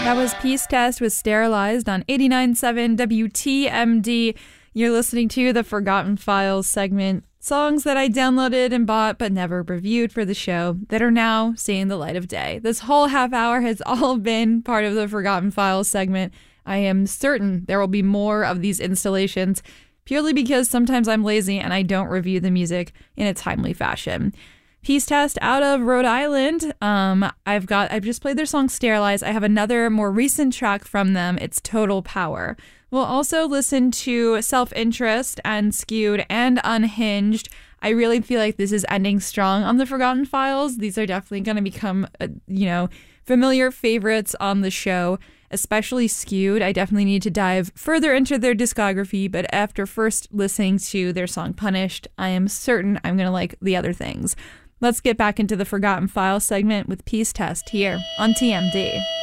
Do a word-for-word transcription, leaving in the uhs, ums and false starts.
That was Peace Test with Sterilized on eighty-nine point seven W T M D. You're listening to the Forgotten Files segment, songs that I downloaded and bought but never reviewed for the show that are now seeing the light of day. This whole half hour has all been part of the Forgotten Files segment. I am certain there will be more of these installations, purely because sometimes I'm lazy and I don't review the music in a timely fashion. Peace Test out of Rhode Island. Um, I've got, I've just played their song Sterilized. I have another more recent track from them. It's Total Power. We'll also listen to Self-Interest and Skewed and Unhinged. I really feel like this is ending strong on the Forgotten Files. These are definitely going to become, uh, you know, familiar favorites on the show, especially Skewed. I definitely need to dive further into their discography, but after first listening to their song Punished, I am certain I'm going to like the other things. Let's get back into the Forgotten Files segment with Peace Test here on T M D.